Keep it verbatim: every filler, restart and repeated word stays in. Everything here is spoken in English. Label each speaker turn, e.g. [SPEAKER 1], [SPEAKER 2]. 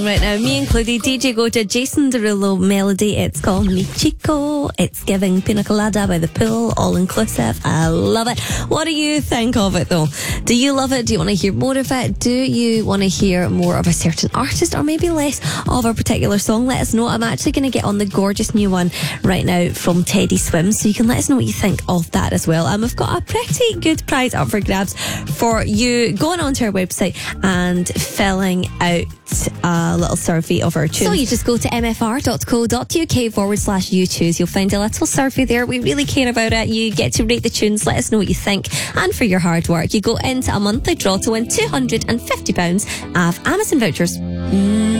[SPEAKER 1] Right now, me included, D J Goja, Jason Derulo melody. It's called Mi Chico. It's giving pina colada by the pool, all inclusive. I love it. What do you think of it though? Do you love it? Do you want to hear more of it? Do you want to hear more of a certain artist or maybe less of a particular song? Let us know. I'm actually going to get on the gorgeous new one right now from Teddy Swims, so you can let us know what you think of that as well. And we've got a pretty good prize up for grabs for you going onto our website and filling out a little survey of our tunes. So you just go to mfr.co.uk forward slash you choose. You'll find a little survey there. We really care about it. You get to rate the tunes, let us know what you think, and for your hard work you go into a monthly draw to win two hundred fifty pounds of Amazon vouchers. Mm.